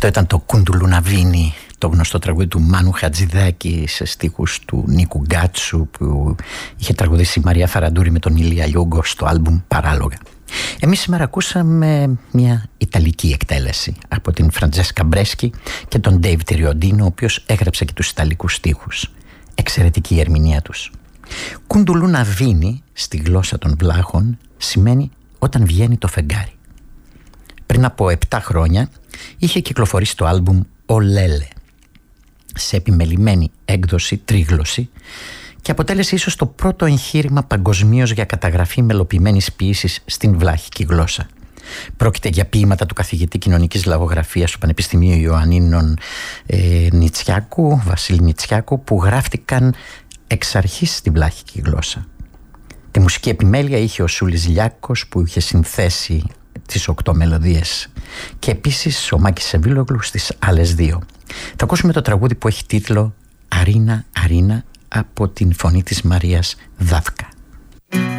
Αυτό ήταν το Κουντουλουναβίνι, το γνωστό τραγούδι του Μάνου Χατζηδάκη σε στίχους του Νίκου Γκάτσου, που είχε τραγουδήσει η Μαρία Φαραντούρη με τον Ηλία Λιούγκο στο άλμπουμ Παράλογα. Εμείς σήμερα ακούσαμε μια ιταλική εκτέλεση από την Φραντζέσκα Μπρέσκι και τον Ντέιβ Τιριοντίνο, ο οποίος έγραψε και τους ιταλικούς στίχους. Εξαιρετική η ερμηνεία τους. Κουντουλουναβίνι στη γλώσσα των βλάχων σημαίνει όταν βγαίνει το φεγγάρι. Πριν από 7 χρόνια είχε κυκλοφορήσει το άλμπουμ «Ο Λέλε» σε επιμελημένη έκδοση τρίγλωση και αποτέλεσε ίσως το πρώτο εγχείρημα παγκοσμίως για καταγραφή μελοποιημένης ποίησης στην βλάχικη γλώσσα. Πρόκειται για ποίηματα του καθηγητή κοινωνικής λαογραφίας του Πανεπιστημίου Ιωαννίνων Νιτσιάκου, Βασίλη Νιτσιάκου, που γράφτηκαν εξ αρχής στη βλάχικη γλώσσα. Τη μουσική επιμέλεια είχε ο Σούλης Λιάκος, που είχε συνθέσει τις 8 μελωδίες, και επίσης ο Μάκης Σεβίλογλου στις άλλες 2. Θα ακούσουμε το τραγούδι που έχει τίτλο «Αρίνα, Αρίνα» από την φωνή της Μαρίας Δάφκα.